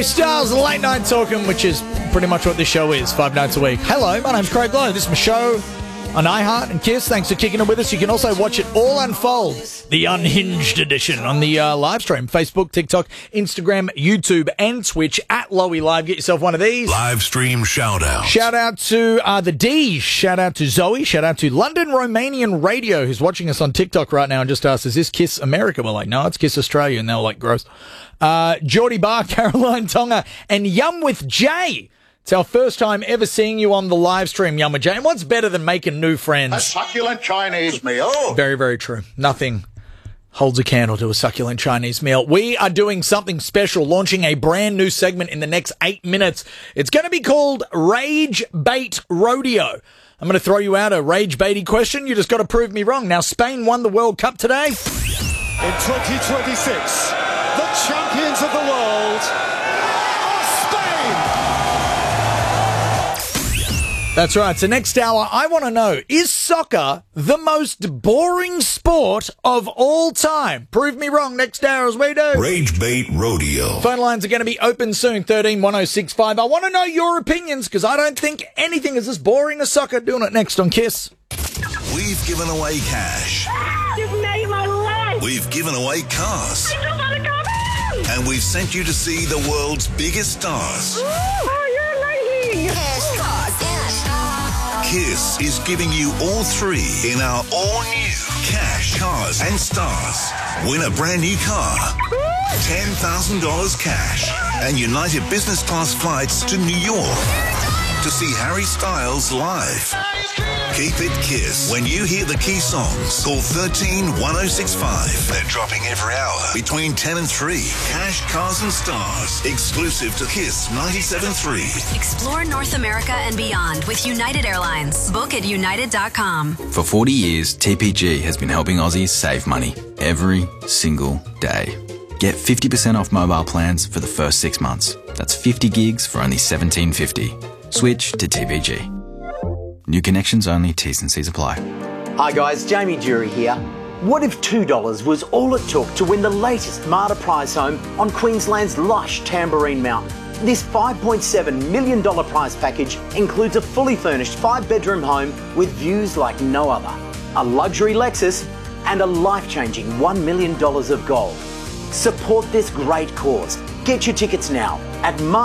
Harry Styles, Late Night Talking, which is pretty much what this show is, 5 nights a week. Hello, my name's Craig Lowe. This is my show on iHeart and Kiss. Thanks for kicking it with us. You can also watch it all unfold, the unhinged edition, on the live stream. Facebook, TikTok, Instagram, YouTube, and Twitch at Lowy Live. Get yourself one of these. Live stream shout-outs. Shout out to the D's. Shout out to Zoe. Shout out to London Romanian Radio, who's watching us on TikTok right now and just asked, is this Kiss America? We're like, no, it's Kiss Australia. And they were like, gross. Geordie Bar, Caroline Tonga, and Yum with Jay. It's our first time ever seeing you on the live stream, Yum with Jay. And what's better than making new friends? A succulent Chinese meal. Very, very true. Nothing holds a candle to a succulent Chinese meal. We are doing something special, launching a brand new segment in the next 8 minutes. It's going to be called Rage Bait Rodeo. I'm going to throw you out a rage baity question. You just got to prove me wrong. Now, Spain won the World Cup today. In 2026, the champions of the world are Spain! That's right. So next hour, I want to know, is soccer the most boring sport of all time? Prove me wrong next hour as we do. Rage Bait Rodeo. Phone lines are going to be open soon, 131065. I want to know your opinions because I don't think anything is as boring as soccer. Doing it next on Kiss. We've given away cash. You've made my life. We've given away cars. I just want to come in. And we've sent you to see the world's biggest stars. Oh, you're amazing. Kiss is giving you all three in our all-new Cash, Cars and Stars. Win a brand new car, $10,000 cash, and United Business Class flights to New York to see Harry Styles live. Keep it Kiss. When you hear the key songs, call 131065. They're dropping every hour between 10 and 3. Cash, Cars and Stars. Exclusive to Kiss 97.3. Explore North America and beyond with United Airlines. Book at united.com. For 40 years, TPG has been helping Aussies save money every single day. Get 50% off mobile plans for the first 6 months. That's 50 gigs for only $17.50. Switch to TPG. New connections only, T's and C's apply. Hi guys, Jamie Jury here. What if $2 was all it took to win the latest Marta prize home on Queensland's lush Tamborine Mountain? This $5.7 million prize package includes a fully furnished 5-bedroom home with views like no other, a luxury Lexus, and a life-changing $1 million of gold. Support this great cause. Get your tickets now at